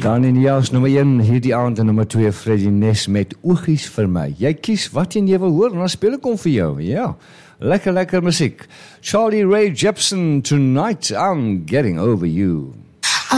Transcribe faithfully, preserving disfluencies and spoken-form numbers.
Dan in die jaars nummer een, hierdie aand en nummer twee, Freddie Ness met Oogies vir my. Jy kies wat jy wil hoor, en dan speel ek om vir jou, ja. Lekker, lekker muziek. Charlie Ray Jepsen, Tonight I'm Getting Over You.